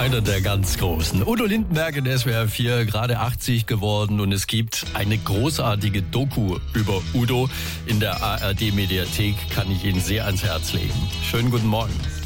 Einer der ganz Großen. Udo Lindenberg in SWR 4, gerade 80 geworden. Und es gibt eine großartige Doku über Udo in der ARD-Mediathek. Kann ich Ihnen sehr ans Herz legen. Schönen guten Morgen.